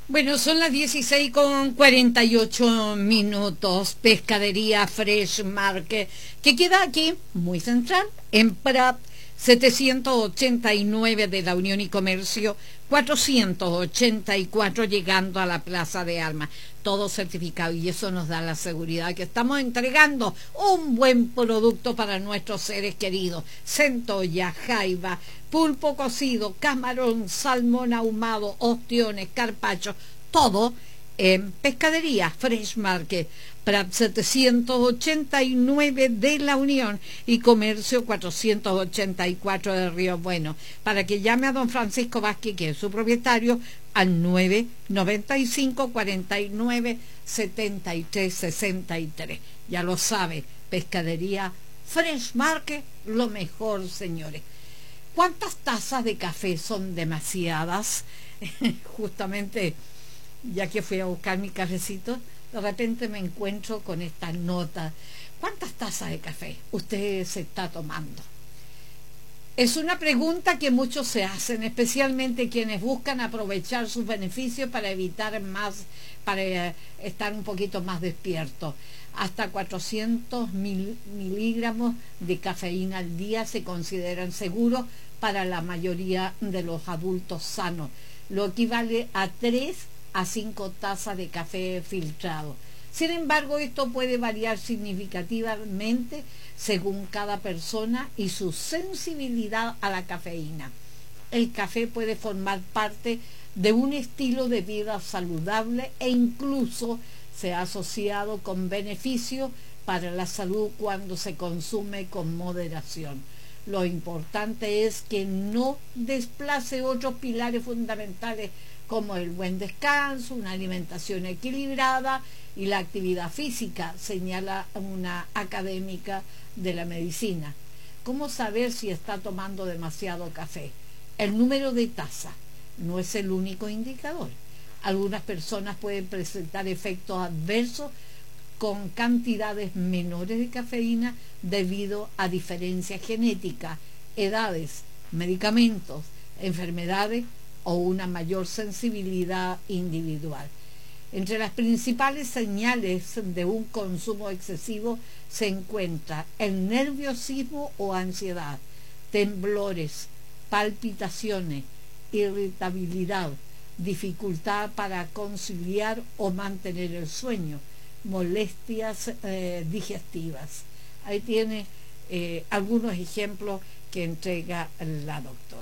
Bueno, son las 16:48. Pescadería Fresh Market, que queda aquí, muy central, en Prat 789 de la Unión y Comercio 484, llegando a la Plaza de Armas. Todo certificado, y eso nos da la seguridad que estamos entregando un buen producto para nuestros seres queridos. Centolla, jaiba, pulpo cocido, camarón, salmón ahumado, ostiones, carpachos, todo en Pescadería Fresh Market, Prat 789 de la Unión y Comercio 484 de Río Bueno. Para que llame a don Francisco Vázquez, que es su propietario, al 995 49 73 63. Ya lo sabe, Pescadería Fresh Market, lo mejor, señores. ¿Cuántas tazas de café son demasiadas? Justamente, ya que fui a buscar mi cafecito, de repente me encuentro con esta nota. ¿Cuántas tazas de café usted se está tomando? Es una pregunta que muchos se hacen, especialmente quienes buscan aprovechar sus beneficios para evitar más, para estar un poquito más despiertos. Hasta 400 miligramos de cafeína al día se consideran seguros para la mayoría de los adultos sanos. Lo equivale a 3 a 5 tazas de café filtrado. Sin embargo, esto puede variar significativamente según cada persona y su sensibilidad a la cafeína. El café puede formar parte de un estilo de vida saludable e incluso se ha asociado con beneficios para la salud cuando se consume con moderación. Lo importante es que no desplace otros pilares fundamentales como el buen descanso, una alimentación equilibrada y la actividad física, señala una académica de la medicina. ¿Cómo saber si está tomando demasiado café? El número de tazas no es el único indicador. Algunas personas pueden presentar efectos adversos con cantidades menores de cafeína debido a diferencias genéticas, edades, medicamentos, enfermedades o una mayor sensibilidad individual. Entre las principales señales de un consumo excesivo se encuentra el nerviosismo o ansiedad, temblores, palpitaciones, irritabilidad, dificultad para conciliar o mantener el sueño, molestias digestivas. Ahí tiene algunos ejemplos que entrega la doctora.